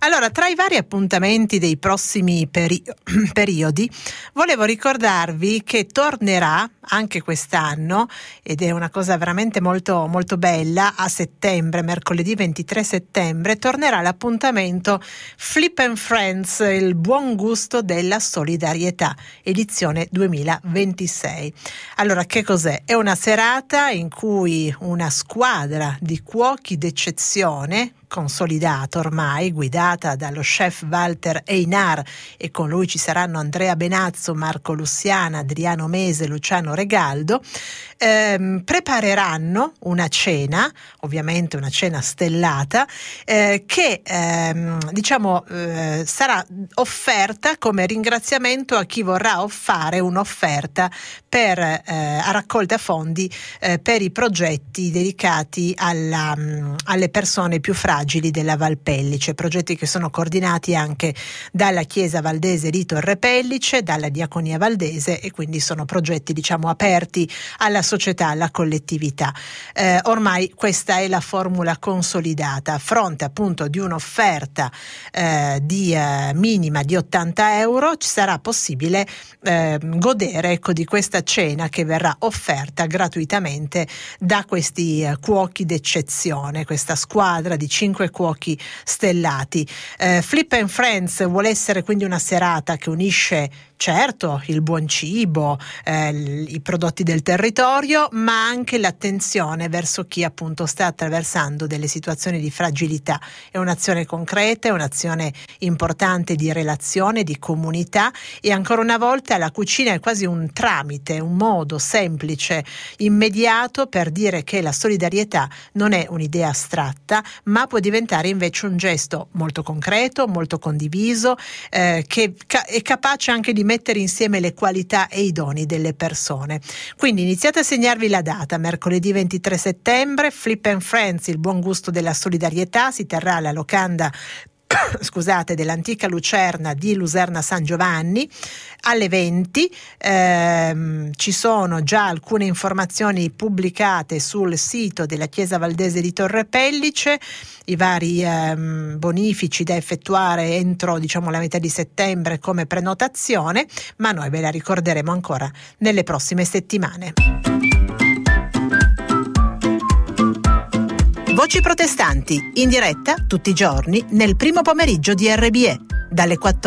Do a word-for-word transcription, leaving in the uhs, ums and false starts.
Allora, tra i vari appuntamenti dei prossimi peri- periodi, volevo ricordarvi che tornerà anche quest'anno, ed è una cosa veramente molto, molto bella, a settembre, mercoledì ventitré settembre, tornerà l'appuntamento Flip and Friends, il buon gusto della solidarietà, edizione duemilaventisei. Allora, che cos'è? È una serata in cui una squadra di cuochi d'eccezione, consolidata ormai, guidata dallo chef Walter Einar, e con lui ci saranno Andrea Benazzo, Marco Lussiana, Adriano Mese, Luciano Regaldo, ehm, prepareranno una cena, ovviamente una cena stellata, eh, che ehm, diciamo eh, sarà offerta come ringraziamento a chi vorrà fare un'offerta per eh, a raccolta fondi eh, per i progetti dedicati alla, mh, alle persone più fragili della Valpellice, progetti che sono coordinati anche dalla Chiesa Valdese di Torre Pellice, dalla Diaconia Valdese, e quindi sono progetti diciamo aperti alla società, alla collettività. Eh, ormai questa è la formula consolidata. A fronte appunto di un'offerta eh, di eh, minima di ottanta euro ci sarà possibile eh, godere ecco di questa cena che verrà offerta gratuitamente da questi eh, cuochi d'eccezione, questa squadra di cinque cuochi stellati. Eh, Flip and Friends vuole essere quindi una serata che unisce certo il buon cibo, eh, i prodotti del territorio, ma anche l'attenzione verso chi appunto sta attraversando delle situazioni di fragilità. È un'azione concreta, è un'azione importante di relazione, di comunità, e ancora una volta la cucina è quasi un tramite, un modo semplice, immediato per dire che la solidarietà non è un'idea astratta, ma può diventare invece un gesto molto concreto, molto condiviso, eh, che ca- è capace anche di mettere insieme le qualità e i doni delle persone. Quindi iniziate a segnarvi la data, mercoledì ventitré settembre, Flip and Friends, il buon gusto della solidarietà, si terrà alla locanda scusate, dell'antica Lucerna di Luserna San Giovanni alle venti. Ehm, ci sono già alcune informazioni pubblicate sul sito della Chiesa Valdese di Torre Pellice, i vari ehm, bonifici da effettuare entro diciamo la metà di settembre come prenotazione, ma noi ve la ricorderemo ancora nelle prossime settimane. Voci protestanti, in diretta tutti i giorni nel primo pomeriggio di R B E, dalle quattordici